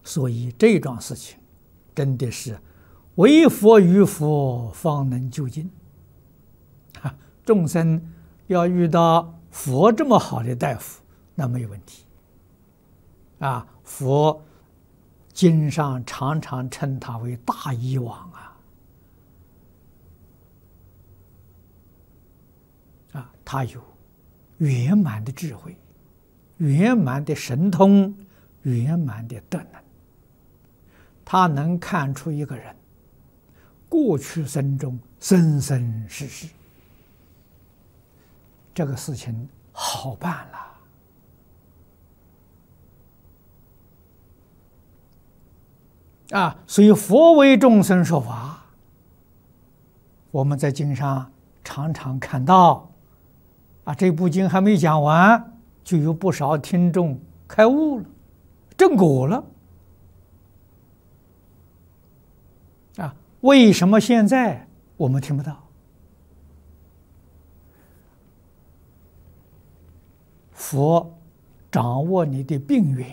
所以这桩事情真的是为佛与佛方能究竟啊！众生要遇到佛这么好的大夫，那没有问题啊！佛经上常常称他为大医王啊！他有圆满的智慧、圆满的神通、圆满的德能，他能看出一个人过去生中生生世世，这个事情好办了啊！所以佛为众生说法，我们在经上常常看到啊，这部经还没讲完，就有不少听众开悟了，正果了啊！为什么现在我们听不到？佛掌握你的病源，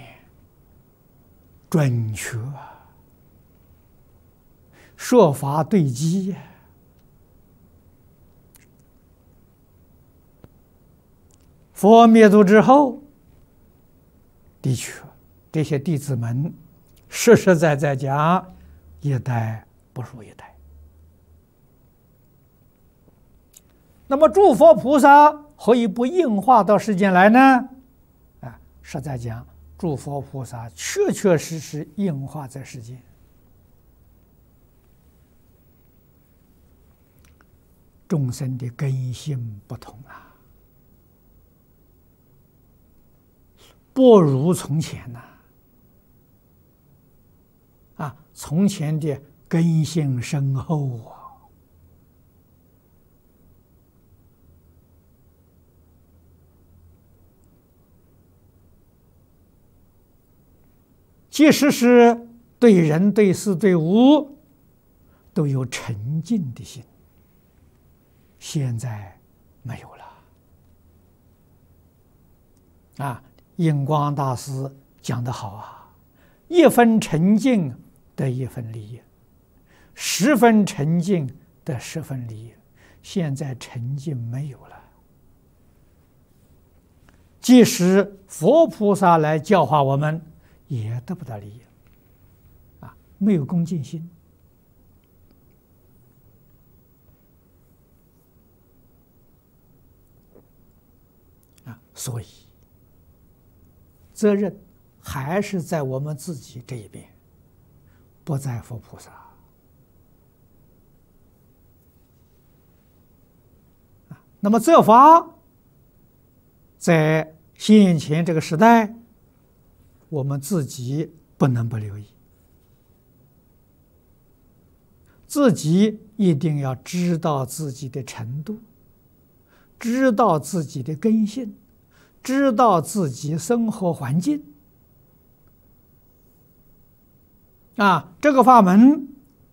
准确说法对机佛灭度之后，的确，这些弟子们实实在在讲，一代不如一代。那么诸佛菩萨何以不应化到世间来呢？啊，实在讲，诸佛菩萨确确实实应化在世间。众生的根性不同不如从前从前的根性深厚即使是对人对事对物都有沉静的心，现在没有了印光大师讲得好一分沉静得一分利益，10分沉静得10分利益。现在沉静没有了，即使佛菩萨来教化我们，也得不到利益没有恭敬心所以责任还是在我们自己这一边，不在佛菩萨那么这法在现前这个时代，我们自己不能不留意，自己一定要知道自己的程度，知道自己的根性，知道自己生活环境这个法门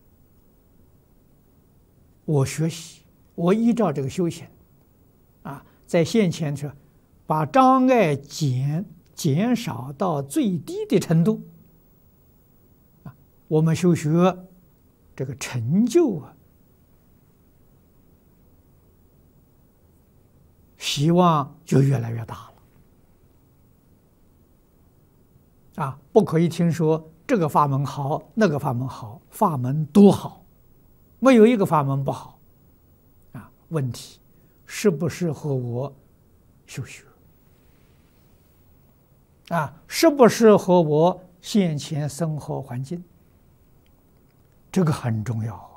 我学习，我依照这个修行在现前说把障碍减少到最低的程度我们修学这个成就希望就越来越大了不可以听说这个法门好，那个法门好，法门都好，没有一个法门不好问题适不适合我修学适不适合我现前生活环境，这个很重要